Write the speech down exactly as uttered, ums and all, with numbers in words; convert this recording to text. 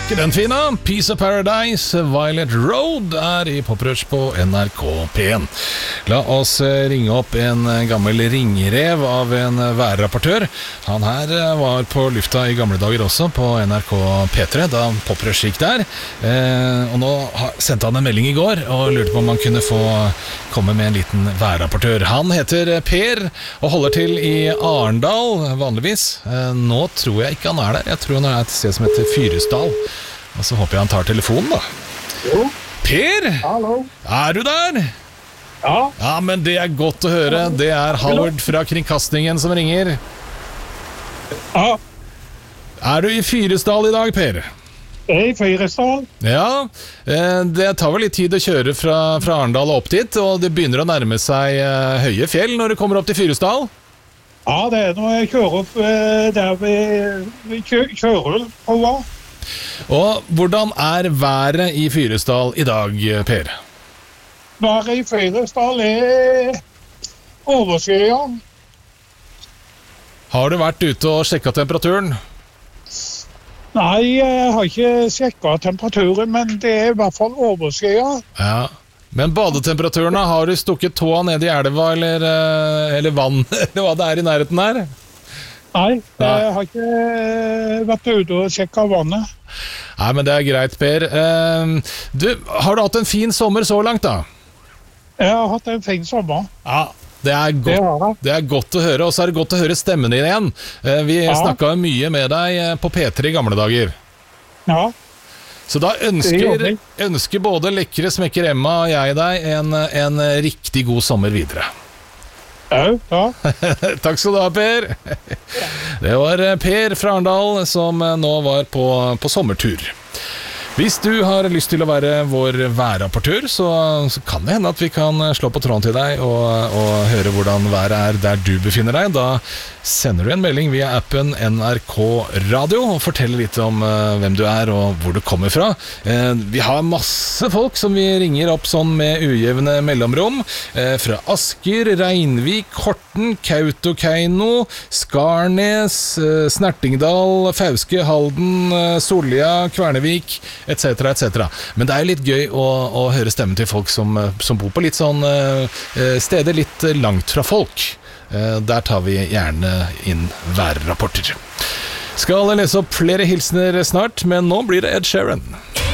Ikke den fina? Piece of Paradise, Violet Road er i Poprush på N R K P en. La oss ringe opp en gammel ringrev av en værrapportør. Han her var på lufta i gamle dager også på N R K P tre da Poprush gikk der. Eh, og nå sendte han en melding i går og lurte på om han kunne få komme med en liten værrapportør. Han heter Per og holder til i Arendal vanligvis. Eh, nå tror jeg ikke han er der. Jeg tror han er et sted som heter Fyresdal. Og så håper jeg han tar telefonen da. Jo. Per, Hallo. er du der? Ja. Ja, men det er godt å høre. Det er Howard fra Kringkastingen som ringer. Ja. Er du i Fyresdal i dag, Per? Jeg er i Fyresdal. Ja, eh, det tar vel litt tid å kjøre fra, fra Arendal opp dit, og det begynner å nærme seg eh, høye fjell når du kommer opp til Fyresdal. Ja, det er når jeg kjører opp eh, der vi, vi kjø, kjører på hva. Og hvordan er været i Fyresdal i dag, Per? Været i Fyresdal er overskyet. Har du vært ute og sjekket temperaturen? Nei, jeg har ikke sjekket temperaturen, men det er i hvert fall overskyet. Ja. Men badetemperaturen, har du stukket tåa ned i elva eller, eh, eller vann, eller hva det er i nærheten her? Nei, Nei. jeg har ikke vært ute og sjekket vannet. Nei, men det er greit, Per. Eh, du, har du hatt en fin sommer så langt da? Jeg har hatt en fin sommer. Ja, det er Det godt, har jeg. det er godt å høre, og så er det godt å høre stemmen din igjen. Eh, vi Ja. snakket jo mye med deg eh, på P tre i gamle dager. Ja, Så da Det ønsker, gjør vi. ønsker både lekre smekker Emma og jeg deg en, en riktig god sommer videre. ja, ja. Takk skal du ha, Per. Det var Per fra Arendal som nå var på, på sommertur. Hvis du har lyst til å være vår værrapportør, så, så kan det hende at vi kan slå på tråden til deg og, og høre hvordan været er der du befinner deg. Da sender du en melding via appen N R K Radio og forteller litt om uh, hvem du er og hvor du kommer fra. Eh, vi har masse folk som vi ringer opp sånn med ujevne mellomrom. Eh, fra Asker, Reinvik, Horten, Kautokeino, Skarnes, eh, Snertingdal, Fauske, Halden, eh, Solja, Kvernevik, et cetera et cetera. Men det er jo litt gøy å, å høre stemmen til folk som, som bor på litt sånn eh, steder litt langt fra folk. Eh, der tar vi gjerne inn værrapporter. Skal lese opp flere hilsener snart, men nå blir det Ed Sheeran.